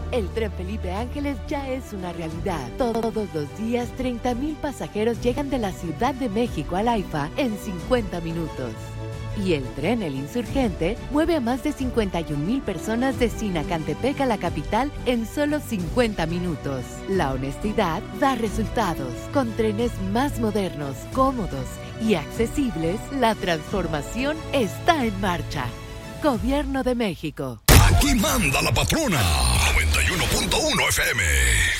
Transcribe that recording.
El Tren Felipe Ángeles ya es una realidad. Todos los días 30,000 pasajeros llegan de la Ciudad de México al AIFA en 50 minutos. Y el tren El Insurgente mueve a más de 51,000 personas de Sinacantepec a la capital en solo 50 minutos. La honestidad da resultados. Con trenes más modernos, cómodos y accesibles, la transformación está en marcha. Gobierno de México. Aquí manda la patrona. 91.1 FM.